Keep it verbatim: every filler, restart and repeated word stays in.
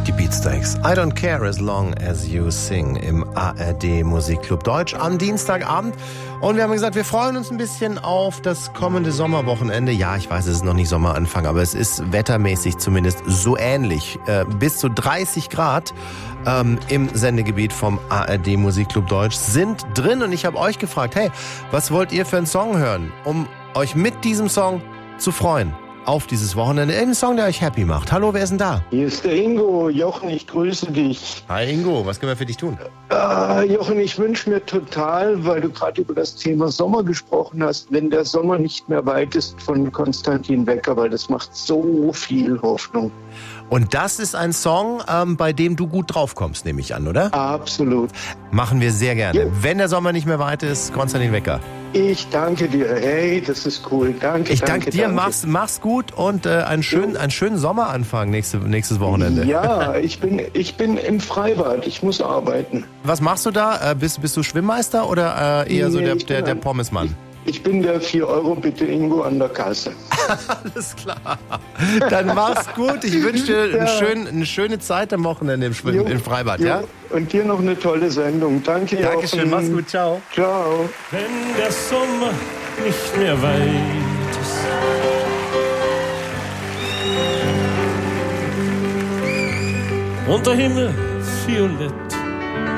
Die Beatsteaks. I don't care as long as you sing im A R D Musikclub Deutsch am Dienstagabend. Und wir haben gesagt, wir freuen uns ein bisschen auf das kommende Sommerwochenende. Ja, ich weiß, es ist noch nicht Sommeranfang, aber es ist wettermäßig zumindest so ähnlich. Äh, bis zu dreißig Grad ähm, im Sendegebiet vom A R D Musikclub Deutsch sind drin. Und ich habe euch gefragt, hey, was wollt ihr für einen Song hören, um euch mit diesem Song zu freuen auf dieses Wochenende? Ein Song, der euch happy macht. Hallo, wer ist denn da? Hier ist der Ingo. Jochen, ich grüße dich. Hi Ingo, was können wir für dich tun? Äh, Jochen, ich wünsche mir total, weil du gerade über das Thema Sommer gesprochen hast, wenn der Sommer nicht mehr weit ist, von Konstantin Wecker, weil das macht so viel Hoffnung. Und das ist ein Song, ähm, bei dem du gut draufkommst, nehme ich an, oder? Absolut. Machen wir sehr gerne. Ja. Wenn der Sommer nicht mehr weit ist, Konstantin Wecker. Ich danke dir. Hey, das ist cool. Danke, Ich danke, danke dir, danke. mach's, mach's gut und äh, einen, schönen, einen schönen Sommeranfang nächste, nächstes Wochenende. Ja, ich bin, ich bin im Freibad. Ich muss arbeiten. Was machst du da? Äh, bist, bist du Schwimmmeister oder äh, eher Nee, so der, ich bin der, der ein- Pommesmann? Ich bin der vier Euro bitte Ingo an der Kasse. Alles klar. Dann mach's gut. Ich wünsche dir Ja. einen schönen, eine schöne Zeit am Wochenende im, Schwimmen, Jo, im Freibad. jo. Ja? Und dir noch eine tolle Sendung. Danke, Dankeschön, Jochen. mach's gut. Ciao. Ciao. Wenn der Sommer nicht mehr weit ist und der Himmel violett